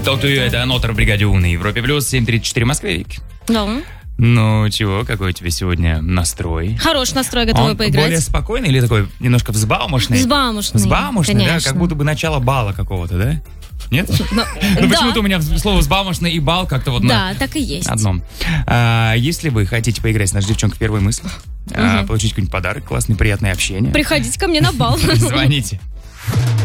Толтую, это Анотер в бригаде У на Европе Плюс, 7:34 в Москве, Вик. Да. Ну, чего, какой у тебя сегодня настрой? Хороший настрой, готовый Он поиграть. более спокойный или такой немножко взбалмошный? Взбалмошный, да? конечно. Как будто бы начало бала какого-то, да? Нет? Ну, Почему-то у меня слово «взбалмошный» и «бал» как-то вот да, так и есть. на одном. Если вы хотите поиграть с нашей девчонкой «Первой мысли», получить какой-нибудь подарок, классный, приятное общение, Приходите ко мне на бал. звоните.